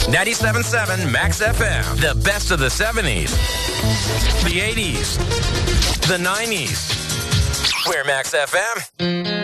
97.7 Max FM. The best of the 70s, the 80s, the 90s. We're Max FM.